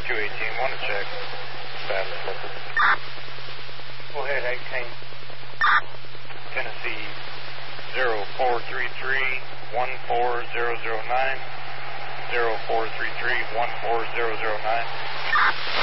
218, want to check status of it. Go ahead, 18. Tennessee 0433-14009, 0433-14009.